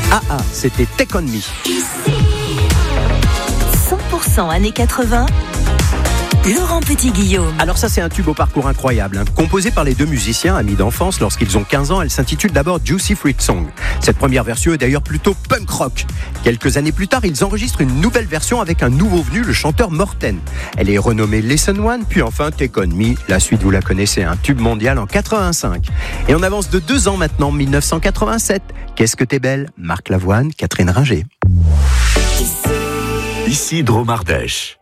c'était Take On Me. 100% années 80, Laurent Petit-Guillaume. Alors ça, c'est un tube au parcours incroyable, composé par les deux musiciens, amis d'enfance lorsqu'ils ont 15 ans. Elle s'intitule d'abord Juicy Fruit Song. Cette première version est d'ailleurs plutôt punk rock. Quelques années plus tard, ils enregistrent une nouvelle version avec un nouveau venu, le chanteur Morten. Elle est renommée Lesson One, puis enfin Take On Me. La suite, vous la connaissez, un tube mondial en 85. Et on avance de 2 ans maintenant, 1987. Qu'est-ce que t'es belle, Marc Lavoine, Catherine Ringer. Ici Dromardèche.